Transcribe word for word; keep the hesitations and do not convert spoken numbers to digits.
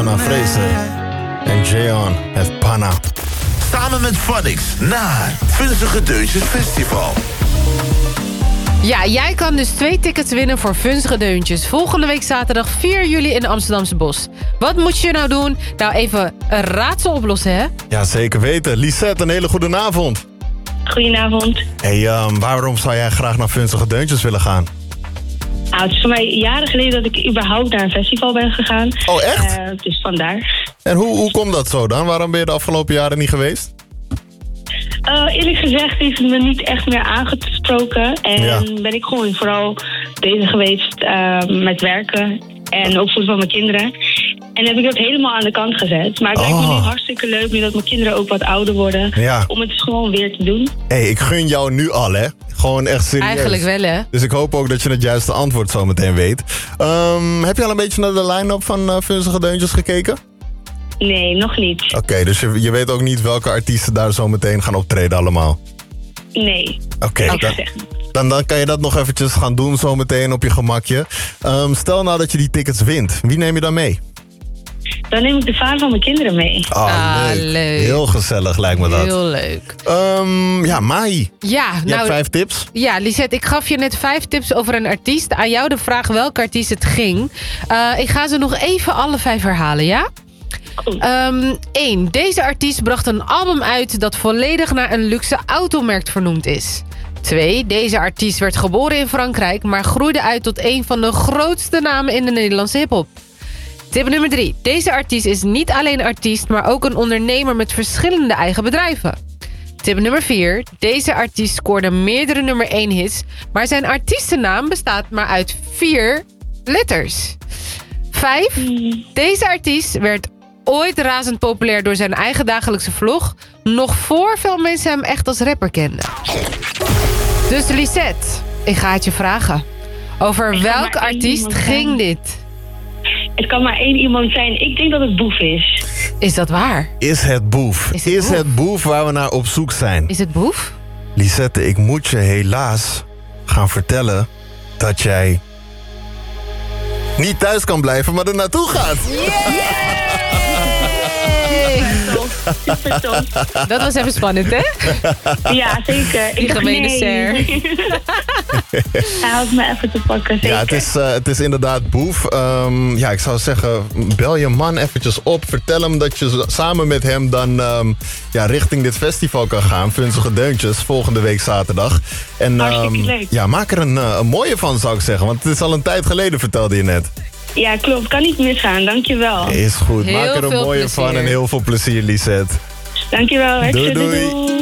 Brenna Fraser en Jayon met Panna. Samen met Phonics naar Vunzige Deuntjes Festival. Ja, jij kan dus twee tickets winnen voor Vunzige Deuntjes. Volgende week zaterdag vier juli in de Amsterdamse Bos. Wat moet je nou doen? Nou, even een raadsel oplossen, hè? Ja, zeker weten. Lisette, een hele goede avond. Goedenavond. Hey, um, waarom zou jij graag naar Vunzige Deuntjes willen gaan? Nou, het is voor mij jaren geleden dat ik überhaupt naar een festival ben gegaan. Oh, echt? Uh, dus vandaar. En hoe, hoe komt dat zo dan? Waarom ben je de afgelopen jaren niet geweest? Uh, eerlijk gezegd heeft het me niet echt meer aangesproken. En Ja. ben ik gewoon vooral bezig geweest uh, met werken. En opvoeden van mijn kinderen. En heb ik dat helemaal aan de kant gezet. Maar het lijkt me Oh. nu hartstikke leuk, nu dat mijn kinderen ook wat ouder worden. Ja. Om het dus gewoon weer te doen. Hey, ik gun jou nu al, hè? Gewoon echt serieus. Eigenlijk wel, hè? Dus ik hoop ook dat je het juiste antwoord zo meteen weet. Um, heb je al een beetje naar de line-up van uh, Vunzige Deuntjes gekeken? Nee, nog niet. Oké, okay, dus je, je weet ook niet welke artiesten daar zo meteen gaan optreden allemaal? Nee. Oké, okay, Niks dan, gezegd. dan, dan kan je dat nog eventjes gaan doen zo meteen op je gemakje. Um, stel nou dat je die tickets wint. Wie neem je dan mee? Dan neem ik de vader van mijn kinderen mee. Ah, Ah, leuk. leuk. Heel gezellig lijkt me dat. Heel leuk. Um, ja, Mai. Ja, Je nou, hebt vijf tips. ja, Lisette, ik gaf je net vijf tips over een artiest. Aan jou de vraag welke artiest het ging. Uh, ik ga ze nog even alle vijf herhalen, ja? Um, één. Deze artiest bracht een album uit dat volledig naar een luxe automerk vernoemd is. twee. Deze artiest werd geboren in Frankrijk, maar groeide uit tot een van de grootste namen in de Nederlandse hiphop. Tip nummer drie. Deze artiest is niet alleen artiest, maar ook een ondernemer met verschillende eigen bedrijven. Tip nummer vier. Deze artiest scoorde meerdere nummer één hits, maar zijn artiestennaam bestaat maar uit vier letters. vijf. Deze artiest werd ooit razend populair door zijn eigen dagelijkse vlog, nog voor veel mensen hem echt als rapper kenden. Dus Lisette, ik ga het je vragen. Over kan welke maar één artiest iemand ging zijn. dit? Het kan maar één iemand zijn. Ik denk dat het Boef is. Is dat waar? Is het Boef? Is het Is Boef? het Boef waar we naar op zoek zijn? Is het Boef? Lisette, ik moet je helaas gaan vertellen dat jij niet thuis kan blijven, maar er naartoe gaat. Super tof. Dat was even spannend, hè? Ja, zeker. Ik Die dacht, gemene nee. Ser. Hij houdt me even te pakken, zeker. Ja, het is, uh, het is inderdaad Boef. Um, ja, ik zou zeggen, bel je man eventjes op. Vertel hem dat je z- samen met hem dan um, ja, richting dit festival kan gaan. Vunzige Deuntjes, volgende week zaterdag. En Hartstikke um, leuk. ja, maak er een, uh, een mooie van, zou ik zeggen. Want het is al een tijd geleden, vertelde je net. Ja, klopt. Kan niet misgaan. Dankjewel. Is goed, Heel maak er een veel mooie plezier. van en heel veel plezier, Lisette. Dankjewel. Doei, Doei, doei. doei.